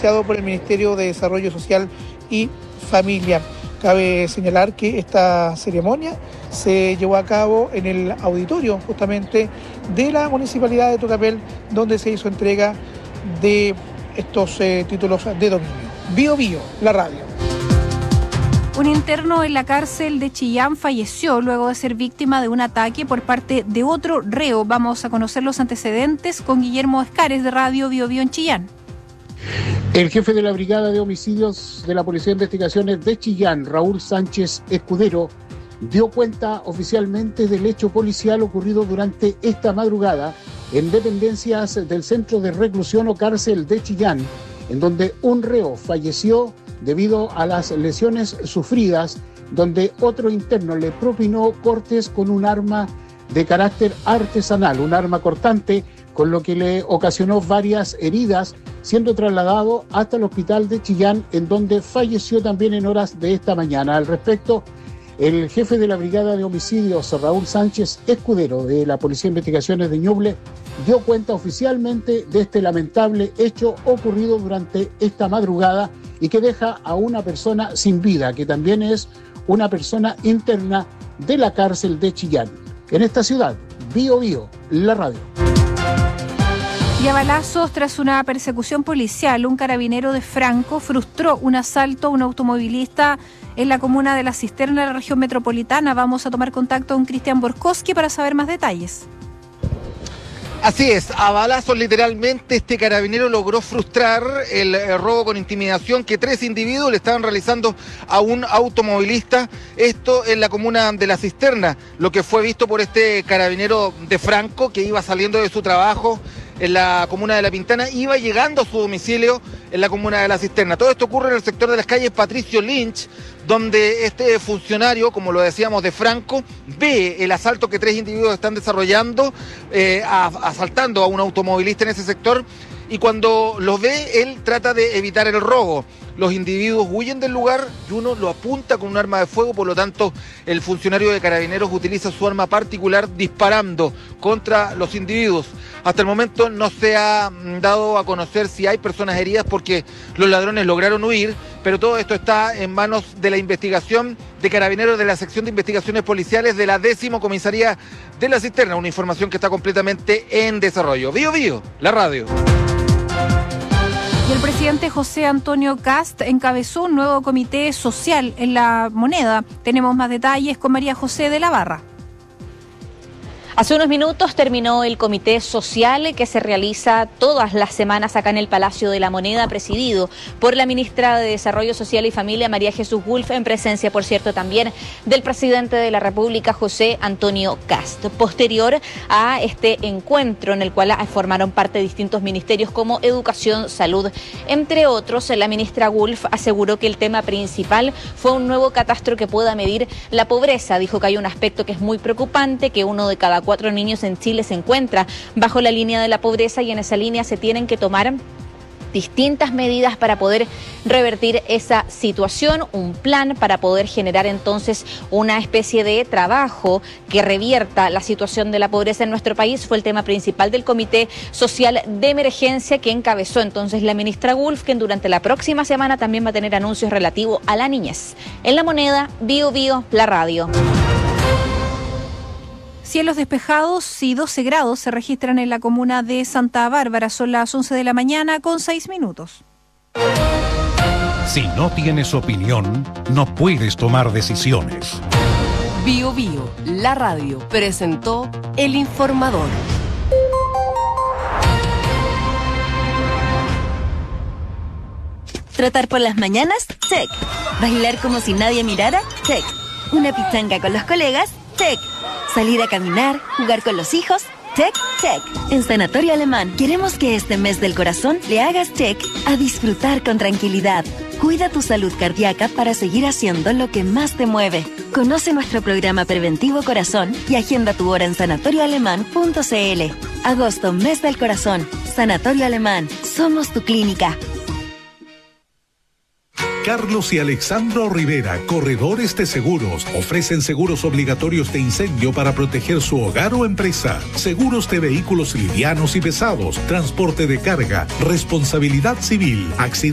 auspiciado por el Ministerio de Desarrollo Social y Familia. Cabe señalar que esta ceremonia se llevó a cabo en el auditorio justamente de la Municipalidad de Tucapel, donde se hizo entrega de estos títulos de dominio. Bio Bio, la radio. Un interno en la cárcel de Chillán falleció luego de ser víctima de un ataque por parte de otro reo. Vamos a conocer los antecedentes con Guillermo Escares de Radio Bio Bio en Chillán. El jefe de la Brigada de Homicidios de la Policía de Investigaciones de Chillán, Raúl Sánchez Escudero, dio cuenta oficialmente del hecho policial ocurrido durante esta madrugada en dependencias del Centro de Reclusión o Cárcel de Chillán, en donde un reo falleció debido a las lesiones sufridas, donde otro interno le propinó cortes con un arma de carácter artesanal, un arma cortante, con lo que le ocasionó varias heridas, siendo trasladado hasta el hospital de Chillán, en donde falleció también en horas de esta mañana. Al respecto, el jefe de la Brigada de Homicidios, Raúl Sánchez Escudero, de la Policía de Investigaciones de Ñuble, dio cuenta oficialmente de este lamentable hecho ocurrido durante esta madrugada y que deja a una persona sin vida, que también es una persona interna de la cárcel de Chillán. En esta ciudad, Bio Bio, la radio. Y a balazos, tras una persecución policial, un carabinero de Franco frustró un asalto a un automovilista en la comuna de La Cisterna, de la región metropolitana. Vamos a tomar contacto con Cristian Borkowski para saber más detalles. Así es, a balazos literalmente este carabinero logró frustrar el robo con intimidación que 3 individuos le estaban realizando a un automovilista, esto en la comuna de La Cisterna, lo que fue visto por este carabinero de Franco que iba saliendo de su trabajo en la comuna de La Pintana, iba llegando a su domicilio en la comuna de La Cisterna. Todo esto ocurre en el sector de las calles Patricio Lynch, donde este funcionario, como lo decíamos, de Franco, ve el asalto que 3 individuos están desarrollando, asaltando a un automovilista en ese sector, y cuando los ve, él trata de evitar el robo. Los individuos huyen del lugar y uno lo apunta con un arma de fuego, por lo tanto el funcionario de Carabineros utiliza su arma particular disparando contra los individuos. Hasta el momento no se ha dado a conocer si hay personas heridas porque los ladrones lograron huir, pero todo esto está en manos de la investigación de Carabineros de la Sección de Investigaciones Policiales de la 10ª Comisaría de La Cisterna, una información que está completamente en desarrollo. Bio Bio, la radio. Y el presidente José Antonio Kast encabezó un nuevo comité social en La Moneda. Tenemos más detalles con María José de la Barra. Hace unos minutos terminó el comité social que se realiza todas las semanas acá en el Palacio de la Moneda, presidido por la ministra de Desarrollo Social y Familia, María Jesús Wolf, en presencia, por cierto, también del presidente de la República, José Antonio Kast. Posterior a este encuentro, en el cual formaron parte distintos ministerios como Educación, Salud, entre otros, la ministra Wolf aseguró que el tema principal fue un nuevo catastro que pueda medir la pobreza. Dijo que hay un aspecto que es muy preocupante, que 1 de cada 4 niños en Chile se encuentra bajo la línea de la pobreza, y en esa línea se tienen que tomar distintas medidas para poder revertir esa situación, un plan para poder generar entonces una especie de trabajo que revierta la situación de la pobreza en nuestro país. Fue el tema principal del Comité Social de Emergencia que encabezó entonces la ministra Wolf, que durante la próxima semana también va a tener anuncios relativos a la niñez. En La Moneda, Bio Bio, la radio. Cielos despejados y 12 grados se registran en la comuna de Santa Bárbara. Son las 11 de la mañana con 6 minutos. Si no tienes opinión, no puedes tomar decisiones. Bio Bio, la radio, presentó El Informador. Trotar por las mañanas, check. Bailar como si nadie mirara, check. Una pichanga con los colegas, check. Salir a caminar, jugar con los hijos, check, check. En Sanatorio Alemán queremos que este mes del corazón le hagas check a disfrutar con tranquilidad. Cuida tu salud cardíaca para seguir haciendo lo que más te mueve. Conoce nuestro programa preventivo Corazón y agenda tu hora en sanatorioalemán.cl. Agosto, mes del corazón. Sanatorio Alemán, somos tu clínica. Carlos y Alexandro Rivera, corredores de seguros, ofrecen seguros obligatorios de incendio para proteger su hogar o empresa, seguros de vehículos livianos y pesados, transporte de carga, responsabilidad civil, accidentes